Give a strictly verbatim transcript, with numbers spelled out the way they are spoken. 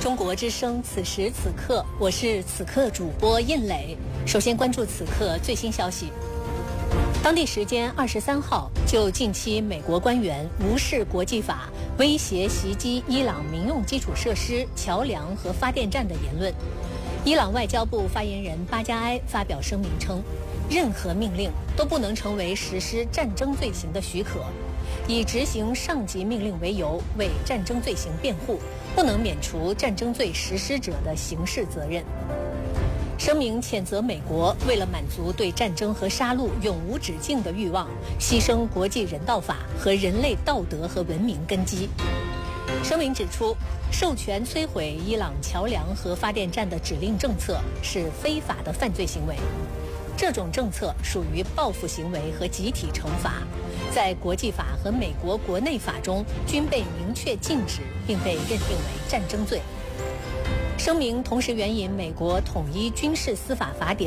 中国之声，此时此刻，我是此刻主播印磊。首先关注此刻最新消息。当地时间二十三号，就近期美国官员无视国际法、威胁袭击伊朗民用基础设施、桥梁和发电站的言论，伊朗外交部发言人巴加埃发表声明称，任何命令都不能成为实施战争罪行的许可。以执行上级命令为由为战争罪行辩护，不能免除战争罪实施者的刑事责任。声明谴责美国为了满足对战争和杀戮永无止境的欲望，牺牲国际人道法和人类道德和文明根基。声明指出，授权摧毁伊朗桥梁和发电站的指令政策是非法的犯罪行为，这种政策属于报复行为和集体惩罚，在国际法和美国国内法中均被明确禁止，并被认定为战争罪。声明同时援引美国统一军事司法法典